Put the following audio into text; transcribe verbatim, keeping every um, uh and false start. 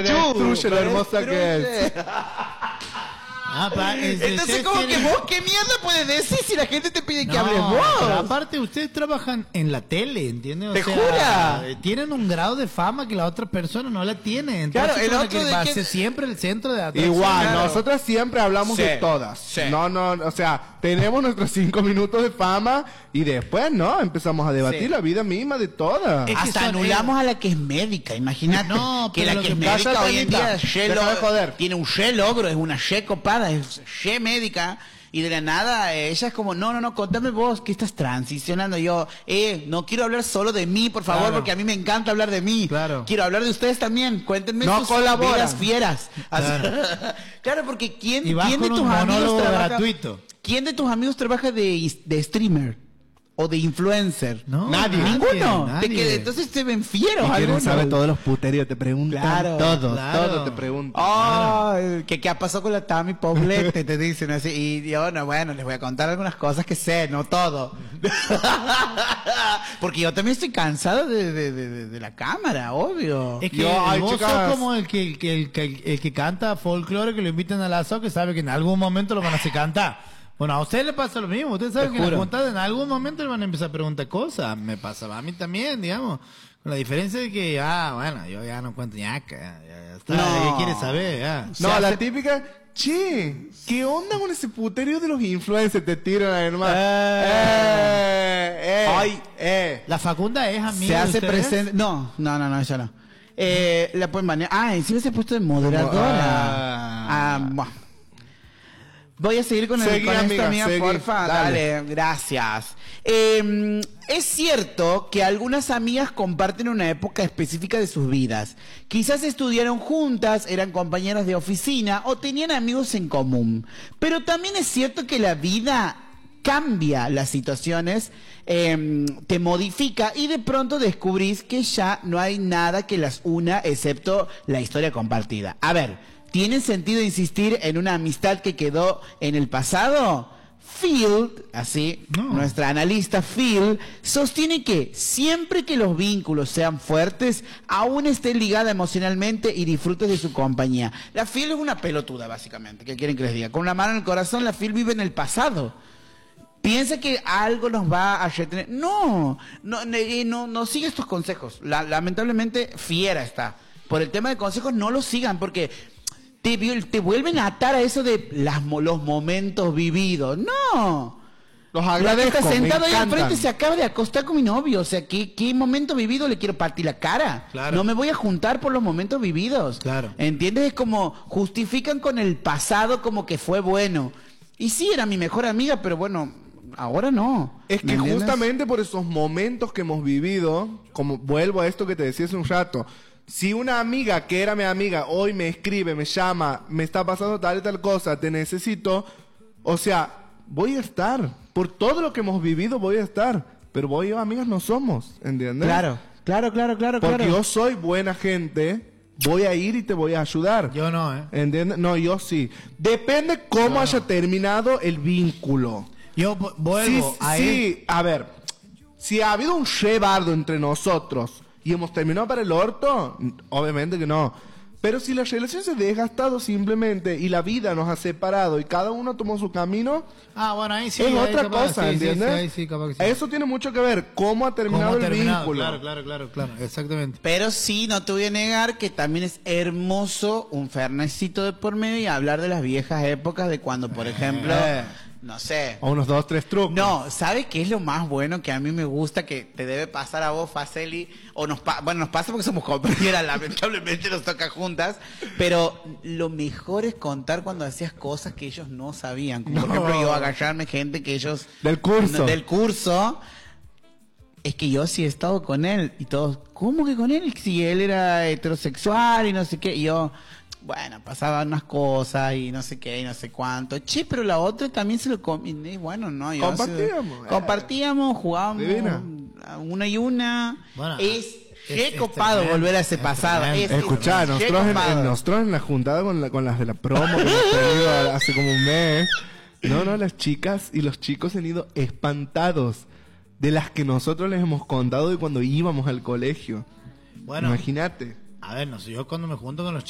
destruye lo hermosa que es. Ah, pa, es, Entonces, ¿cómo tienen... que vos qué mierda puedes decir si la gente te pide que no, hables vos? Pero aparte, ustedes trabajan en la tele, ¿entiendes? O ¿Te sea, jura? eh, tienen un grado de fama que la otra persona no la tiene. Entonces, Claro, el como otro que de va que- a ser siempre el centro de atracción. Igual, Claro. nosotros siempre hablamos Sí, de todas. sí. No, no, o sea, tenemos nuestros cinco minutos de fama y después, ¿no? Empezamos a debatir Sí. la vida misma de todas. Es que Hasta son- anulamos a la que es médica, imagínate. No, que pero la lo que que es pasa, médica hoy en Tanita, día es ye deja de logro, joder. tiene un ye logro, es una ye copada, es ye médica. Y de la nada, eh, ella es como, no, no, no, contame vos, ¿qué estás transicionando? Yo, eh, no quiero hablar solo de mí, por favor, Claro. porque a mí me encanta hablar de mí. Claro. Quiero hablar de ustedes también, cuéntenme No sus colaboran. vidas fieras. Así- Claro. Claro, porque ¿quién, Y vas ¿quién de con tus un amigos monólogo trabaja? gratuito. ¿Quién de tus amigos trabaja de, de streamer? ¿O de influencer? No, nadie. nadie, Ninguno. nadie. Te que- entonces se ven fieros Y quieren algunos. saber todos los puterios, te preguntan Claro, todo, claro. todo te preguntan. Ay, ¿qué, ¿qué ha pasado con la Tami Poblete? Te dicen así. Y yo, no, bueno, les voy a contar algunas cosas que sé, no todo. Porque yo también estoy cansado de, de, de, de- de la cámara, obvio. Es que Yo, ay, vos chicas. sos como el que, el, que, el, que, el que canta folclore, que lo invitan al asado, que sabe que en algún momento lo van a hacer cantar. Bueno, a usted le pasa lo mismo. Usted sabe Te que en la juro. juntada en algún momento le van a empezar a preguntar cosas. Me pasaba a mí también, digamos. Con la diferencia de que, ah, bueno, yo ya no cuento ñaca. Ya, ya, ya está. No. Ella quiere saber, ya. No, Se la hace- típica, che, ¿qué onda con ese puterio de los influencers? Te tiran ahí nomás. Eh. Eh, eh, Ay. eh. La Facunda es amiga Se de hace ustedes. presente. No, no, no, no, ella no. Eh, la pueden banear. Ah, encima se ha puesto de moderadora. Ah. Ah, buah. Voy a seguir con, el, Seguí, con amiga, esto, amiga, seguí. porfa. Dale. Dale, gracias. Eh, es cierto que algunas amigas comparten una época específica de sus vidas. Quizás estudiaron juntas, eran compañeras de oficina o tenían amigos en común. Pero también es cierto que la vida cambia las situaciones, eh, te modifica y de pronto descubrís que ya no hay nada que las una excepto la historia compartida. A ver, ¿tiene sentido insistir en una amistad que quedó en el pasado? Field, así, No. nuestra analista Phil, sostiene que siempre que los vínculos sean fuertes, aún esté ligada emocionalmente y disfrutes de su compañía. La Phil es una pelotuda, básicamente. ¿Qué quieren que les diga? Con la mano en el corazón, la Phil vive en el pasado. Piensa que algo nos va a retener. No, no, ne- no, no sigue estos consejos. La- lamentablemente, fiera está. Por el tema de consejos, no lo sigan, porque te, vi- te vuelven a atar a eso de las, mo- los momentos vividos. No. Los La agradezco, está me sentado ahí encantan. enfrente, se acaba de acostar con mi novio. O sea, ¿qué, qué momento vivido le quiero partir la cara? Claro. No me voy a juntar por los momentos vividos. Claro. ¿Entiendes? Es como justifican con el pasado como que fue bueno. Y sí, era mi mejor amiga, pero bueno, ahora no. Es ¿Me que entiendes? justamente por esos momentos que hemos vivido, como vuelvo a esto que te decía hace un rato, si una amiga que era mi amiga hoy me escribe, me llama, me está pasando tal y tal cosa, te necesito, o sea, voy a estar. Por todo lo que hemos vivido voy a estar. Pero vos y yo amigas no somos, ¿entiendes? Claro, claro, claro, claro, Porque claro. yo soy buena gente, voy a ir y te voy a ayudar. Yo no, ¿eh? ¿Entiendes? No, yo sí. Depende cómo haya terminado el vínculo. Yo vu- vuelvo Sí, a sí, él. a ver, si ha habido un rebardo entre nosotros y hemos terminado para el orto, obviamente que no. Pero si la relación se ha desgastado simplemente y la vida nos ha separado y cada uno tomó su camino, Ah, bueno, ahí sí. es ahí otra capaz, cosa, sí, sí, ¿entiendes? sí, ahí sí, capaz que sí. Eso tiene mucho que ver, cómo ha terminado ¿Cómo ha el terminado? vínculo. Claro, claro, claro, claro, exactamente. Pero sí, no te voy a negar que también es hermoso un fernecito de por medio y hablar de las viejas épocas de cuando, por ejemplo, Eh. no sé. O unos dos, tres trucos. No, ¿sabes qué es lo más bueno que a mí me gusta que te debe pasar a vos, Faceli? O nos pa- bueno, nos pasa porque somos compañeras, lamentablemente nos toca juntas, pero lo mejor es contar cuando hacías cosas que ellos no sabían, como por No. ejemplo yo agarrarme gente que ellos Del curso. no, del curso. Es que yo sí he estado con él y todos, ¿cómo que con él? Si él era heterosexual y no sé qué, y yo, bueno, pasaban unas cosas y no sé qué y no sé cuánto. Che, pero la otra también se lo comí. Y bueno, no, yo Compartíamos, se- eh. compartíamos, jugábamos Divina. a una y una. Bueno, es es- re es copado tremendo, volver a ese es pasado. tremendo. Es- Escuchá, es re nosotros en, copado. en- nosotros en la juntada con, la- con las de la promo que hemos tenido hace como un mes, no, no, las chicas y los chicos han ido espantados de las que nosotros les hemos contado de cuando íbamos al colegio. Bueno, Imagínate. a ver, no sé, yo cuando me junto con los